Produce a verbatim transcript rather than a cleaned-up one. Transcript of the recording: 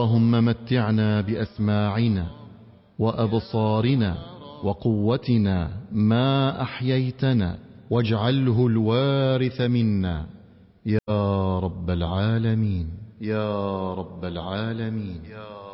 اللهم متعنا بأسماعنا وأبصارنا وقوتنا ما أحييتنا، واجعله الوارث منا، يا رب العالمين، يا رب العالمين، يا